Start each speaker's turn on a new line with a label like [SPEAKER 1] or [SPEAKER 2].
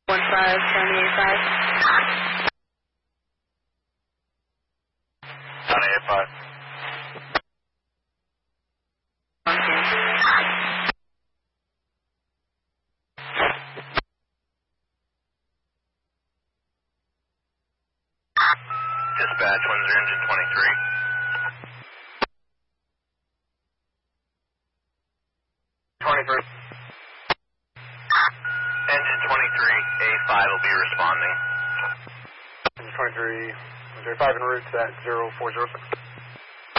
[SPEAKER 1] 15,
[SPEAKER 2] 985. Dispatch, when's your engine 23? Engine 23, A5 will be responding.
[SPEAKER 3] Engine 23, 5 en route at 0406.